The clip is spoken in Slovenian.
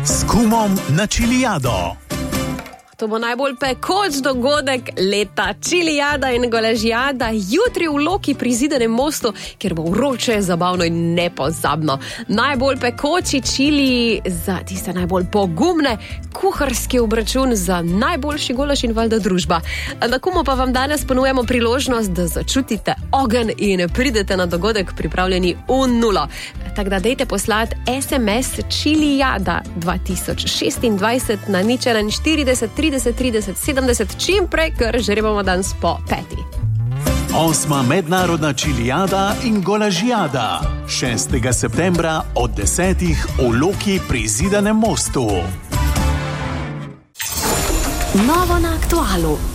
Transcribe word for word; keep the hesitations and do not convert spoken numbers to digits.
S kumom na Čilijado. To bo najbolj pekoč dogodek leta. Čilijada in golažijada jutri v Loki pri Zidanem mostu, kjer bo vroče, zabavno in nepozabno. Najbolj pekoči čili za tiste najbolj pogumne, kuharski obračun za najboljši golaž in valjda družba. Na Kumu pa vam danes ponujemo priložnost, da začutite ogenj in pridete na dogodek pripravljeni v nulo. Tako da dejte poslati es em es Čilijada dva tisoč šestindvajset na nič enainštirideset trideset trideset sedemdeset čim prej, ker žrebamo danes po peti. Osma mednarodna Čilijada in golažijada. šestega septembra od desetih v Loki pri Zidanem mostu. Novo na Aktualu.